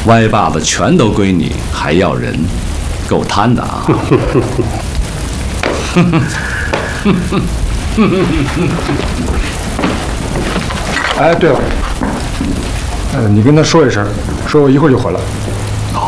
歪把子全都归你，还要人，够贪的啊！ 哎，对了，你跟他说一声，说我一会儿就回来。